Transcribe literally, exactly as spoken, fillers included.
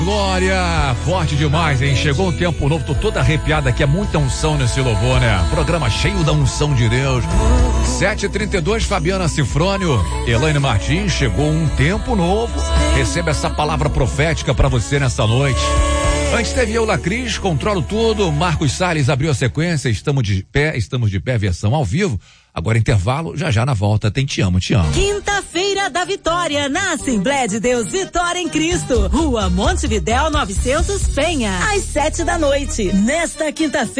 Glória, forte demais, hein? Chegou um tempo novo, tô toda arrepiada aqui, é muita unção nesse louvor, né? Programa cheio da unção de Deus. sete e trinta e dois, Fabiana Cifrônio, Elaine Martins, chegou um tempo novo. Receba essa palavra profética pra você nessa noite. Antes teve eu, Lacris, controlo tudo. Marcos Salles abriu a sequência, estamos de pé, estamos de pé, versão ao vivo. Agora intervalo, já já na volta tem Te Amo, Te Amo. Quinta-feira da Vitória, na Assembleia de Deus Vitória em Cristo, Rua Montevidéu novecentos, Penha, às sete da noite. Nesta quinta-feira,